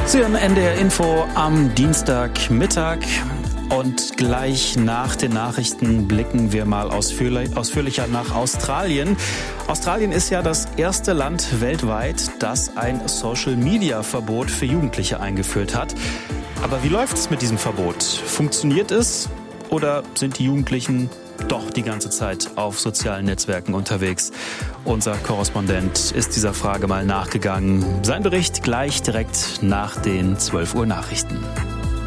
Sie hören NDR Info am Dienstagmittag und gleich nach den Nachrichten blicken wir mal ausführlicher nach Australien. Australien ist ja das erste Land weltweit, das ein Social-Media-Verbot für Jugendliche eingeführt hat. Aber wie läuft es mit diesem Verbot? Funktioniert es oder sind die Jugendlichen doch die ganze Zeit auf sozialen Netzwerken unterwegs? Unser Korrespondent ist dieser Frage mal nachgegangen. Sein Bericht gleich direkt nach den 12 Uhr Nachrichten.